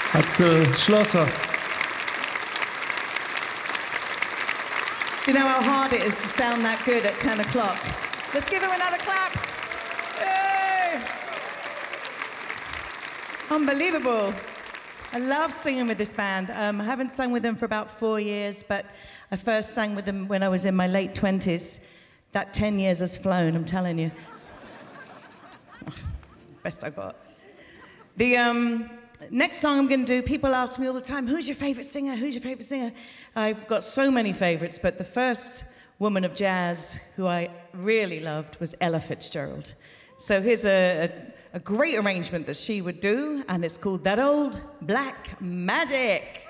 Axel Schlosser. Do you know how hard it is to sound that good at 10 o'clock? Let's give him another clap. Yay! Unbelievable. I love singing with this band. I haven't sung with them for about 4 years, but I first sang with them when I was in my late 20s. That 10 years has flown, I'm telling you. Best I got. The next song I'm going to do, people ask me all the time, who's your favorite singer? Who's your favorite singer? I've got so many favorites, but the first woman of jazz who I really loved was Ella Fitzgerald. So here's a great arrangement that she would do, and it's called That Old Black Magic.